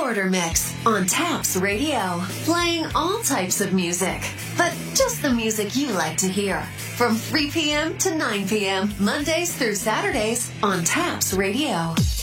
Border Mix on Taps Radio, playing all types of music, but just the music you like to hear. From 3 p.m. to 9 p.m., Mondays through Saturdays on Taps Radio.